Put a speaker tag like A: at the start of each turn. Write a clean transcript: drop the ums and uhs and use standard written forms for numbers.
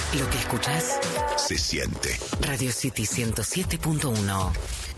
A: Lo que escuchás
B: se siente.
A: Radio City 107.1.